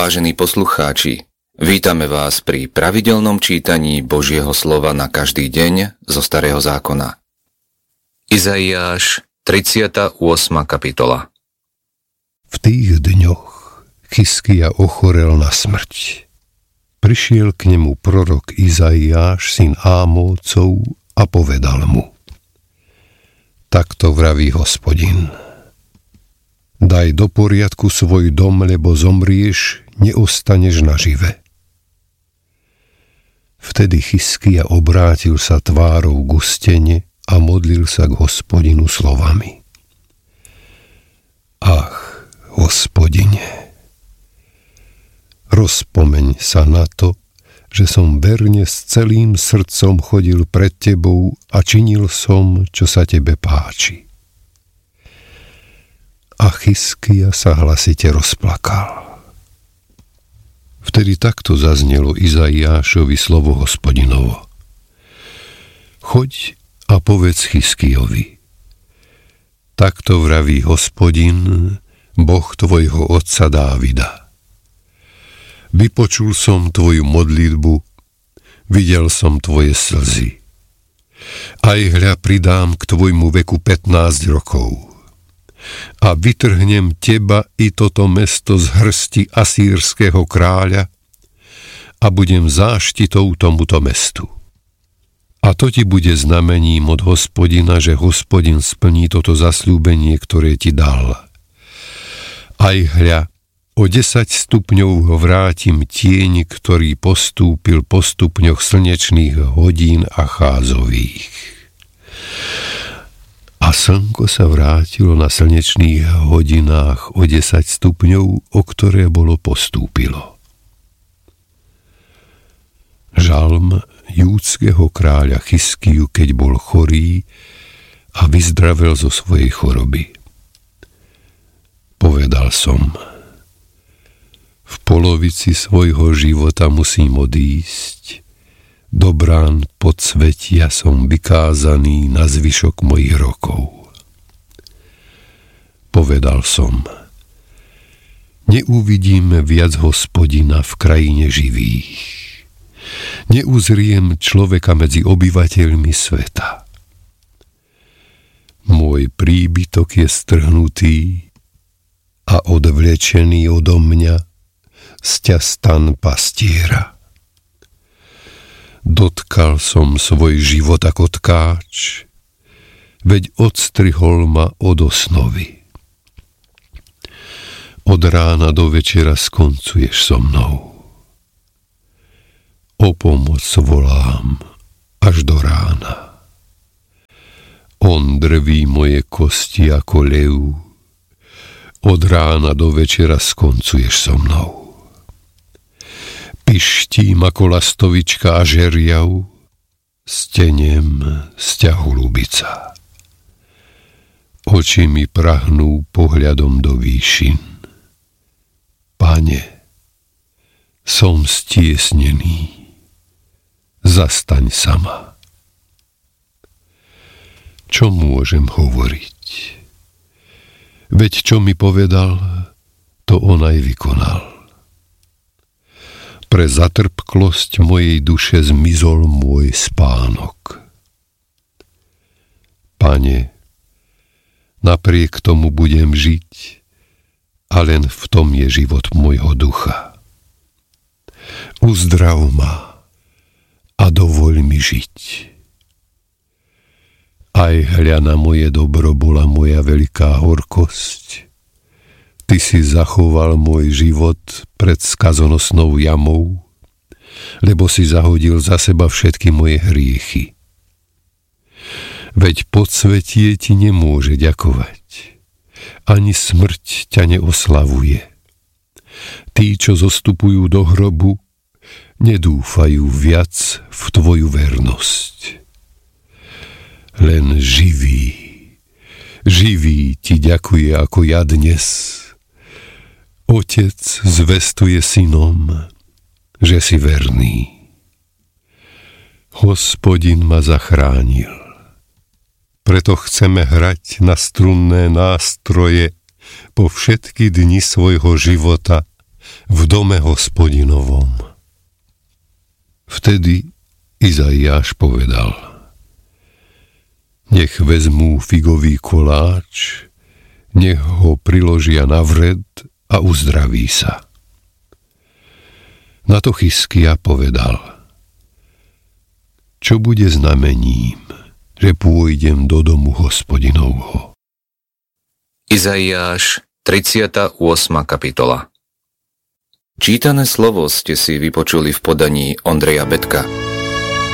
Vážení poslucháči, vítame vás pri pravidelnom čítaní Božieho slova na každý deň zo Starého zákona. Izaiáš, 38. kapitola. V tých dňoch Chizkija ochorel na smrť. Prišiel k nemu prorok Izaiáš, syn Ámócov, a povedal mu: Takto vraví Hospodin: Daj do poriadku svoj dom, lebo zomrieš, neostaneš nažive. Vtedy Chizkija obrátil sa tvárou k stene a modlil sa k Hospodinu slovami: Ach, Hospodine, rozpomeň sa na to, že som verne s celým srdcom chodil pred tebou a činil som, čo sa tebe páči. A Chizkija sa hlasite rozplakal. Vtedy takto zaznelo Izaiášovi slovo Hospodinovo: Choď a povedz Chizkijovi: Takto vraví Hospodin, Boh tvojho otca Dávida. Vypočul som tvoju modlitbu, videl som tvoje slzy. Aj hľa pridám k tvojmu veku 15 rokov. A vytrhnem teba i toto mesto z hrsti asýrskeho kráľa a budem záštitou tomuto mestu. A to ti bude znamením od Hospodina, že Hospodin splní toto zasľúbenie, ktoré ti dal. Aj hľa, o 10 stupňov vrátim tieň, ktorý postúpil po stupňoch slnečných hodín Acházových. A slnko sa vrátilo na slnečných hodinách o 10 stupňov, o ktoré bolo postúpilo. Žalm júdskeho kráľa Chizkiju, keď bol chorý a vyzdravel zo svojej choroby. Povedal som: V polovici svojho života musím odísť. Do brán podsvetia som vykázaný na zvyšok mojich rokov. Povedal som: Neuvidím viac Hospodina v krajine živých. Neuzriem človeka medzi obyvateľmi sveta. Môj príbytok je strhnutý a odvlečený odo mňa sťa stan pastiera. Dotkal som svoj život ako tkáč, veď odstrihol ma od osnovy. Od rána do večera skoncuješ so mnou. O pomoc volám až do rána. On drví moje kosti ako lev. Od rána do večera skoncuješ so mnou. Pištím ako lastovička a žeriav, stenem sťa holubica. Oči mi prahnú pohľadom do výšin. Pane, som stiesnený, zastaň sa ma. Čo môžem hovoriť? Veď čo mi povedal, to on aj vykonal. Pre zatrpklosť mojej duše zmizol môj spánok. Pane, napriek tomu budem žiť, a len v tom je život môjho ducha. Uzdrav ma a dovoľ mi žiť. Aj hľa na moje dobro bola moja veľká horkosť. Ty si zachoval môj život pred skazonosnou jamou, lebo si zahodil za seba všetky moje hriechy. Veď podsvetie ti nemôže ďakovať, ani smrť ťa neoslavuje. Tí, čo zostupujú do hrobu, nedúfajú viac v tvoju vernosť. Len živý ti ďakuje ako ja dnes. Otec zvestuje synom, že si verný. Hospodin ma zachránil. Preto chceme hrať na strunné nástroje po všetky dni svojho života v dome Hospodinovom. Vtedy Izaiáš povedal: Nech vezmú figový koláč, nech ho priložia na vred a uzdraví sa. Na to Chizkia povedal: Čo bude znamením, že pôjdem do domu Hospodinovho? Izaiáš, 38. kapitola. Čítané slovo ste si vypočuli v podaní Ondreja Betka.